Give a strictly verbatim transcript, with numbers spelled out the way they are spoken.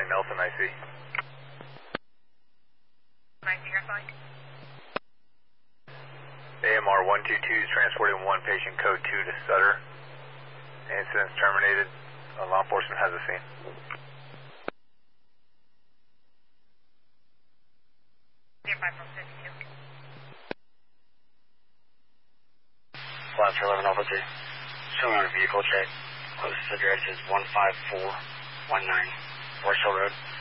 transporting Nelson I C. I C airline. A M R one two two is transporting one patient code two to Sutter. Incident's terminated. Uh, law enforcement has a scene. Nearby from fifty-two. Flat for eleven Alpha two. Showing on a vehicle check. Closest address is one five four one nine Forest Hill Road.